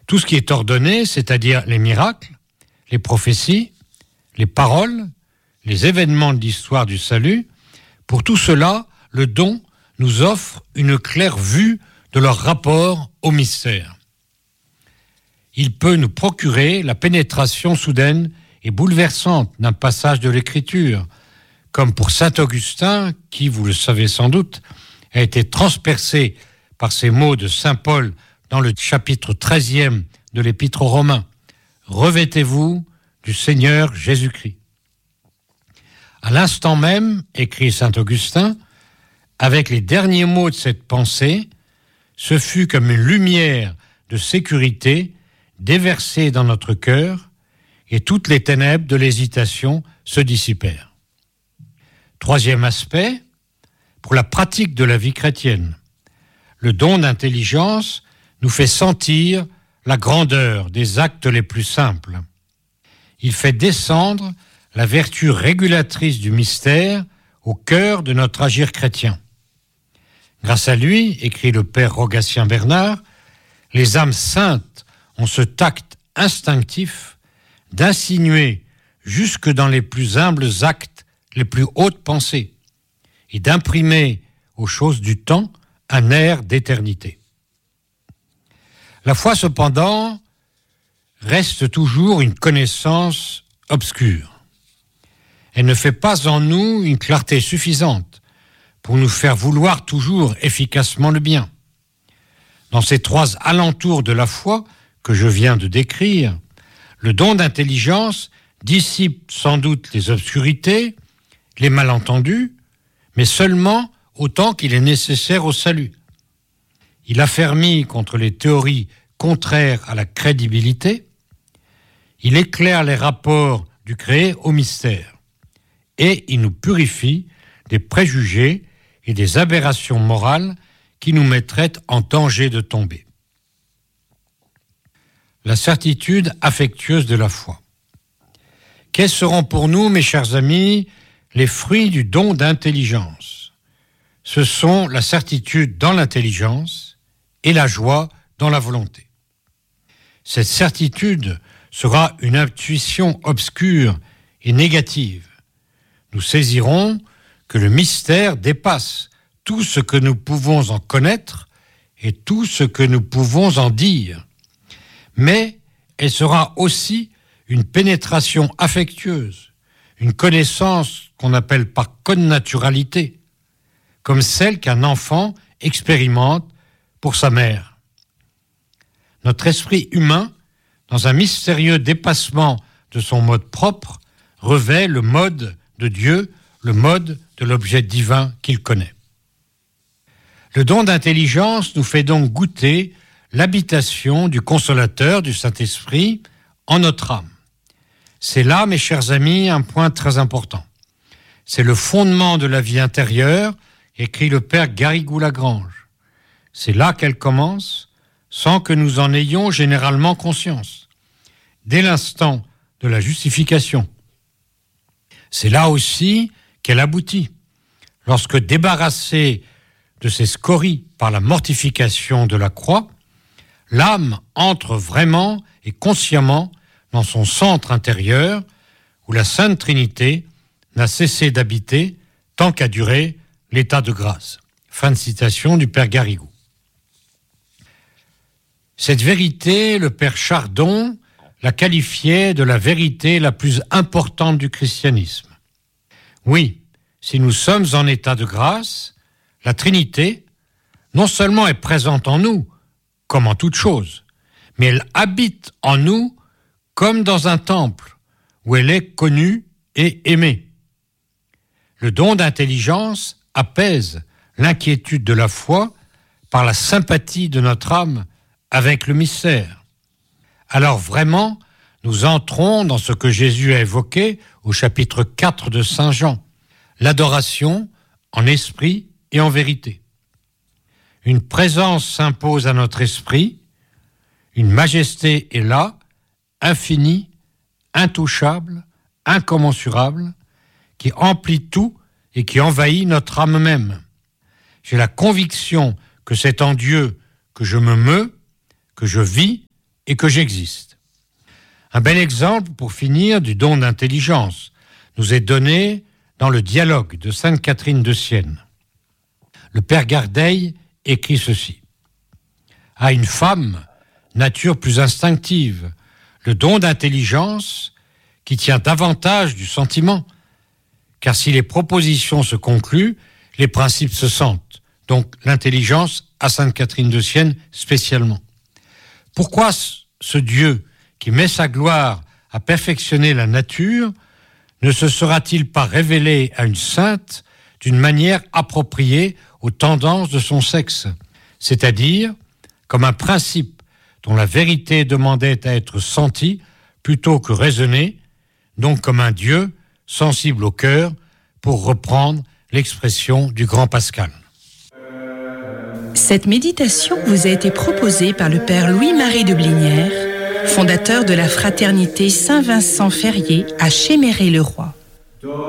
Tout ce qui est ordonné, c'est-à-dire les miracles, les prophéties, les paroles, les événements de l'histoire du salut, pour tout cela, le don nous offre une claire vue de leur rapport au mystère. Il peut nous procurer la pénétration soudaine et bouleversante d'un passage de l'Écriture, comme pour saint Augustin, qui, vous le savez sans doute, a été transpercé par ces mots de saint Paul dans le chapitre 13e de l'Épître aux Romains. « Revêtez-vous du Seigneur Jésus-Christ ». À l'instant même, écrit saint Augustin, avec les derniers mots de cette pensée, ce fut comme une lumière de sécurité déversée dans notre cœur et toutes les ténèbres de l'hésitation se dissipèrent. Troisième aspect, pour la pratique de la vie chrétienne, le don d'intelligence nous fait sentir la grandeur des actes les plus simples. Il fait descendre la vertu régulatrice du mystère au cœur de notre agir chrétien. Grâce à lui, écrit le père Rogatien Bernard, les âmes saintes ont ce tact instinctif d'insinuer jusque dans les plus humbles actes les plus hautes pensées et d'imprimer aux choses du temps un air d'éternité. La foi, cependant, reste toujours une connaissance obscure. Elle ne fait pas en nous une clarté suffisante pour nous faire vouloir toujours efficacement le bien. Dans ces trois alentours de la foi que je viens de décrire, le don d'intelligence dissipe sans doute les obscurités, les malentendus, mais seulement autant qu'il est nécessaire au salut. Il affermit contre les théories contraires à la crédibilité, il éclaire les rapports du créé au mystère, et il nous purifie des préjugés et des aberrations morales qui nous mettraient en danger de tomber. La certitude affectueuse de la foi. Quels seront pour nous, mes chers amis, les fruits du don d'intelligence? Ce sont la certitude dans l'intelligence et la joie dans la volonté. Cette certitude sera une intuition obscure et négative. Nous saisirons que le mystère dépasse tout ce que nous pouvons en connaître et tout ce que nous pouvons en dire. Mais elle sera aussi une pénétration affectueuse, une connaissance qu'on appelle par connaturalité, comme celle qu'un enfant expérimente pour sa mère. Notre esprit humain, dans un mystérieux dépassement de son mode propre, revêt le mode de Dieu, le mode de l'objet divin qu'il connaît. Le don d'intelligence nous fait donc goûter l'habitation du Consolateur, du Saint-Esprit, en notre âme. C'est là, mes chers amis, un point très important. C'est le fondement de la vie intérieure, écrit le père Garrigou-Lagrange. C'est là qu'elle commence, sans que nous en ayons généralement conscience, dès l'instant de la justification. C'est là aussi qu'elle aboutit, lorsque débarrassée de ses scories par la mortification de la croix, l'âme entre vraiment et consciemment dans son centre intérieur, où la Sainte Trinité n'a cessé d'habiter tant qu'a duré l'état de grâce. Fin de citation du père Garrigou. Cette vérité, le père Chardon la qualifiait de la vérité la plus importante du christianisme. Oui, si nous sommes en état de grâce, la Trinité, non seulement est présente en nous, comme en toute chose, mais elle habite en nous comme dans un temple, où elle est connue et aimée. Le don d'intelligence apaise l'inquiétude de la foi par la sympathie de notre âme avec le mystère. Alors vraiment, nous entrons dans ce que Jésus a évoqué au chapitre 4 de Saint Jean, l'adoration en esprit et en vérité. Une présence s'impose à notre esprit, une majesté est là, infinie, intouchable, incommensurable, qui emplit tout et qui envahit notre âme même. J'ai la conviction que c'est en Dieu que je me meus, que je vis et que j'existe. Un bel exemple, pour finir, du don d'intelligence nous est donné dans le dialogue de Sainte Catherine de Sienne. Le père Gardeil écrit ceci. À une femme, nature plus instinctive, le don d'intelligence qui tient davantage du sentiment, car si les propositions se concluent, les principes se sentent. Donc l'intelligence à Sainte Catherine de Sienne spécialement. Pourquoi ce Dieu qui met sa gloire à perfectionner la nature ne se sera-t-il pas révélé à une sainte d'une manière appropriée aux tendances de son sexe, c'est-à-dire comme un principe dont la vérité demandait à être sentie plutôt que raisonnée, donc comme un Dieu sensible au cœur, pour reprendre l'expression du grand Pascal. Cette méditation vous a été proposée par le Père Louis-Marie de Blinière, fondateur de la Fraternité Saint-Vincent-Ferrier à Chéméré-le-Roi.